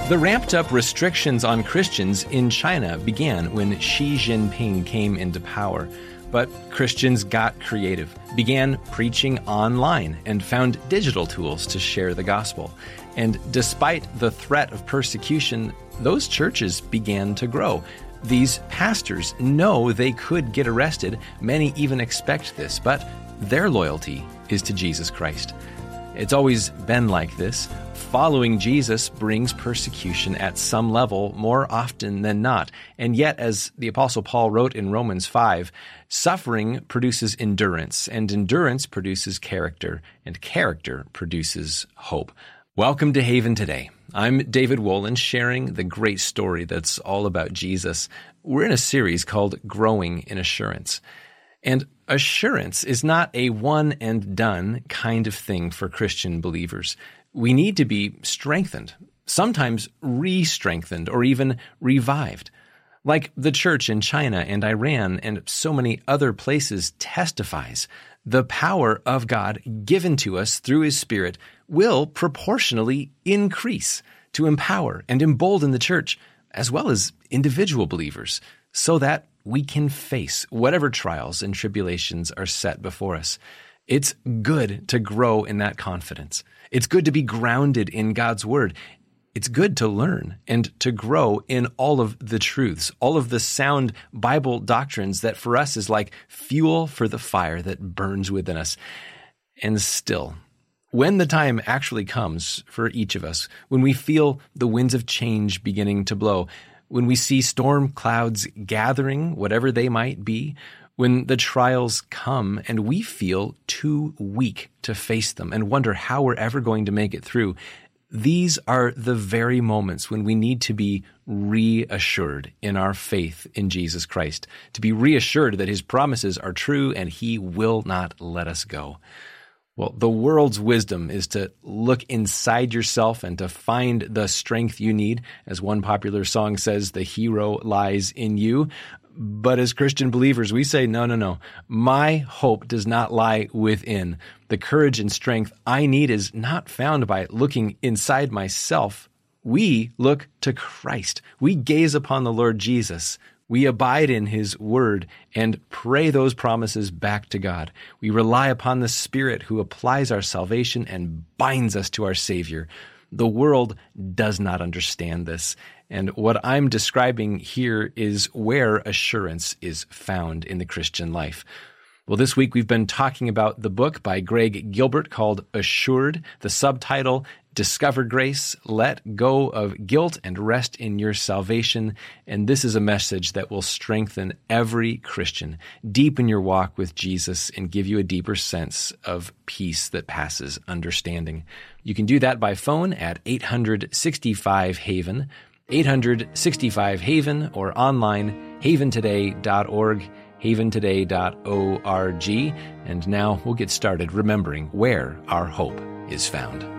The ramped-up restrictions on Christians in China began when Xi Jinping came into power. But Christians got creative, began preaching online, and found digital tools to share the gospel. And despite the threat of persecution, those churches began to grow. These pastors know they could get arrested. Many even expect this, but their loyalty is to Jesus Christ. It's always been like this. Following Jesus brings persecution at some level more often than not. And yet, as the Apostle Paul wrote in Romans 5, suffering produces endurance, and endurance produces character, and character produces hope. Welcome to Haven Today. I'm David Wolin, sharing the great story that's all about Jesus. We're in a series called Growing in Assurance. And assurance is not a one-and-done kind of thing for Christian believers. We need to be strengthened, sometimes re-strengthened or even revived. Like the church in China and Iran and so many other places testifies, the power of God given to us through His Spirit will proportionally increase to empower and embolden the church, as well as individual believers, so that we can face whatever trials and tribulations are set before us. It's good to grow in that confidence. It's good to be grounded in God's Word. It's good to learn and to grow in all of the truths, all of the sound Bible doctrines that for us is like fuel for the fire that burns within us. And still, when the time actually comes for each of us, when we feel the winds of change beginning to blow, when we see storm clouds gathering, whatever they might be, when the trials come and we feel too weak to face them and wonder how we're ever going to make it through, these are the very moments when we need to be reassured in our faith in Jesus Christ, to be reassured that His promises are true and He will not let us go. Well, the world's wisdom is to look inside yourself and to find the strength you need. As one popular song says, the hero lies in you. But as Christian believers, we say, no. My hope does not lie within. The courage and strength I need is not found by looking inside myself. We look to Christ. We gaze upon the Lord Jesus. We abide in His Word and pray those promises back to God. We rely upon the Spirit who applies our salvation and binds us to our Savior. The world does not understand this. And what I'm describing here is where assurance is found in the Christian life. Well, this week we've been talking about the book by Greg Gilbert called Assured, the subtitle, Discover Grace, Let Go of Guilt and Rest in Your Salvation. And this is a message that will strengthen every Christian, deepen your walk with Jesus, and give you a deeper sense of peace that passes understanding. You can do that by phone at 865-HAVEN, 865-HAVEN, or online, haventoday.org, haventoday.org. And now we'll get started remembering where our hope is found.